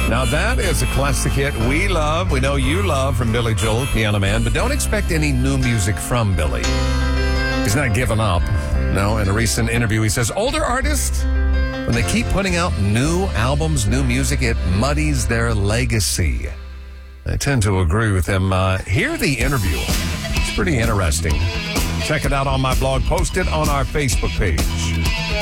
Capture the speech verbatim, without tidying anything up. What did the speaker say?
Now that is a classic hit we love, we know you love, from Billy Joel, Piano Man, but don't expect any new music from Billy. He's not giving up. No, in a recent interview, he says older artists, when they keep putting out new albums, new music, it muddies their legacy. I tend to agree with him. Uh, hear the interview. It's pretty interesting. Check it out on my blog. Post it on our Facebook page.